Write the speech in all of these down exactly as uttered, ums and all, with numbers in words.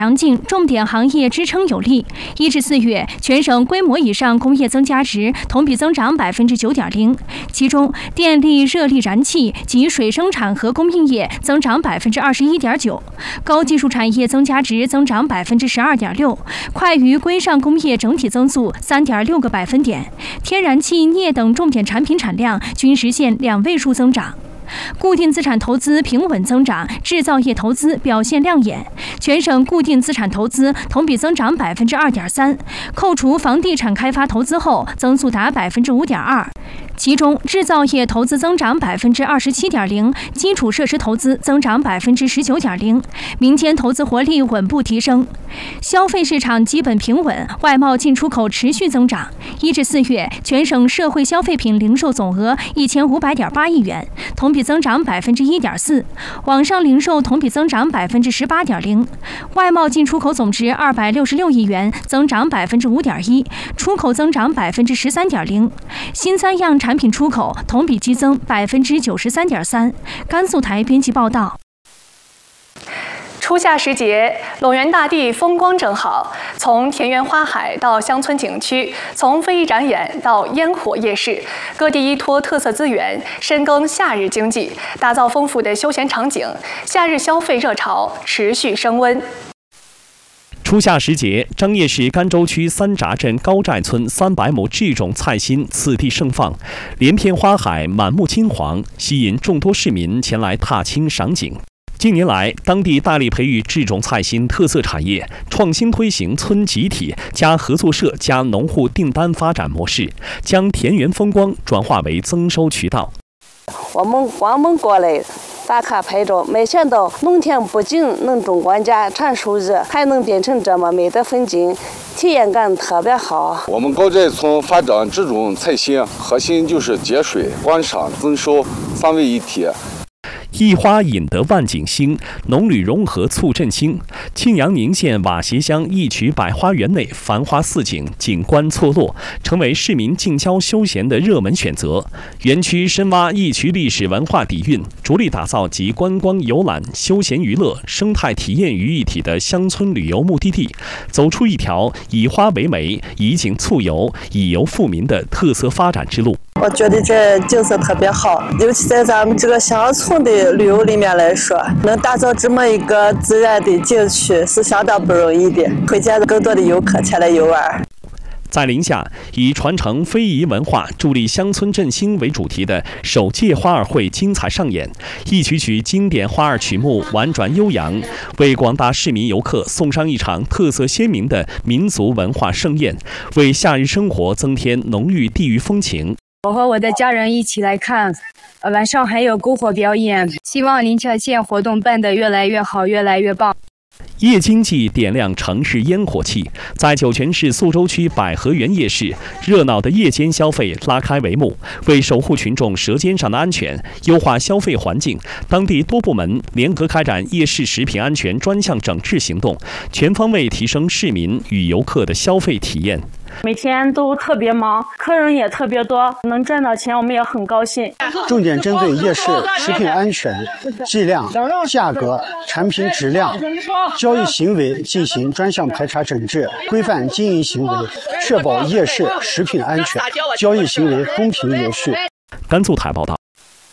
强劲，重点行业支撑有力。一至四月，全省规模以上工业增加值同比增长百分之九点零，其中电力、热力、燃气及水生产和供应业增长百分之二十一点九，高技术产业增加值增长百分之十二点六，快于规上工业整体增速三点六个百分点。天然气、镍等重点产品产量均实现两位数增长。固定资产投资平稳增长，制造业投资表现亮眼。全省固定资产投资同比增长百分之二点三，扣除房地产开发投资后，增速达百分之五点二。其中，制造业投资增长百分之二十七点零，基础设施投资增长百分之十九点零，民间投资活力稳步提升。消费市场基本平稳，外贸进出口持续增长。一至四月，全省社会消费品零售总额一千五百点八亿元，同比增长百分之一点四，网上零售同比增长百分之十八点零，外贸进出口总值二百六十六亿元，增长百分之五点一，出口增长百分之十三点零，新三样产品出口同比激增百分之九十三点三。甘肃台编辑报道。 初夏时节，陇源大地风光正好，从田园花海到乡村景区，从非遗展演到烟火夜市，各地依托特色资源，深耕夏日经济，打造丰富的休闲场景，夏日消费热潮持续升温。 初夏时节，张掖市甘州区三闸镇高寨村三百亩制种菜心此地盛放，连片花海满目金黄，吸引众多市民前来踏青赏景。近年来，当地大力培育制种菜心特色产业，创新推行村集体加合作社加农户订单发展模式，将田园风光转化为增收渠道。 我们光们过来打卡拍照，没想到农田不仅能种庄稼产收入，还能变成这么美的风景，体验感特别好。 我们高寨村发展制种菜心，核心就是节水、观赏、增收三位一体。 一花引得万景兴，农旅融合促振兴。庆阳宁县瓦协乡一曲百花园内繁花似锦，景观错落，成为市民近郊休闲的热门选择。园区深挖一曲历史文化底蕴，着力打造集观光游览、休闲娱乐、生态体验于一体的乡村旅游目的地，走出一条以花为媒、以景促游、以游富民的特色发展之路。 我觉得这景色特别好，尤其在咱们这个乡村的旅游里面来说，能打造这么一个自然的景区是相当不容易的，推荐更多的游客前来游玩。 在宁夏，以传承非遗文化、助力乡村振兴为主题的首届花儿会精彩上演，一曲曲经典花儿曲目婉转悠扬，为广大市民游客送上一场特色鲜明的民族文化盛宴，为夏日生活增添浓郁地域风情。 我和我的家人一起来看，晚上还有篝火表演，希望宁夏县活动办得越来越好，越来越棒。 夜经济点亮城市烟火气，在酒泉市宿州区百合园夜市，热闹的夜间消费拉开帷幕。为守护群众舌尖上的安全，优化消费环境，当地多部门联合开展夜市食品安全专项整治行动，全方位提升市民与游客的消费体验。 每天都特别忙，客人也特别多，能赚到钱我们也很高兴。 重点针对夜市食品安全、剂量、价格、产品质量、交易行为进行专项排查整治，规范经营行为，确保夜市食品安全、交易行为公平有序。 甘肃台报道。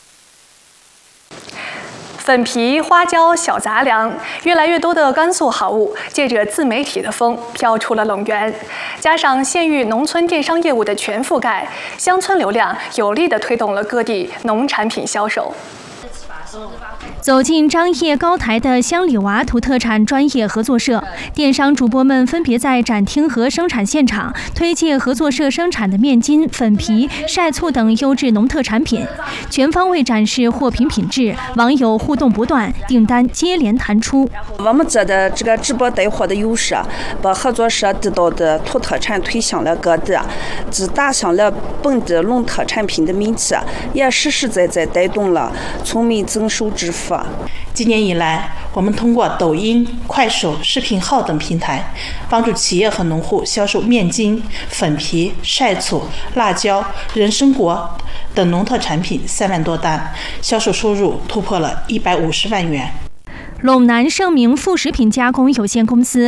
粉皮、花椒、小杂粮，越来越多的甘肃好物借着自媒体的风飘出了陇源，加上县域农村电商业务的全覆盖，乡村流量有力地推动了各地农产品销售。 走进张掖高台的乡里娃土特产专业合作社，电商主播们分别在展厅和生产现场推介合作社生产的面筋、粉皮、晒醋等优质农特产品，全方位展示货品品质，网友互动不断，订单接连弹出。 我们这的这个直播带货的优势，把合作社指导的土特产推向了各地，只打响了本地农特产品的名气，也实实在在带动了村民增收致富。 今年以来，我们通过抖音、快手、视频号等平台，帮助企业和农户销售面筋、粉皮、晒醋、辣椒、人参果等农特产品三万多单，销售收入突破了一百五十万元。 陇南盛名副食品加工有限公司